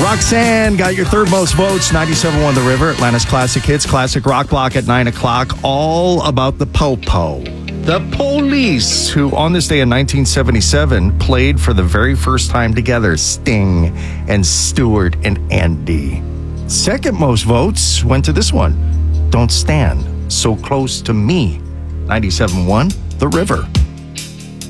Roxanne got your third most votes. 97.1 The River, Atlanta's Classic Hits, Classic Rock Block at 9 o'clock. All about the Popo. The Police, who on this day in 1977 played for the very first time together, Sting and Stewart and Andy. Second most votes went to this one. Don't Stand So Close to Me. 97.1 The River.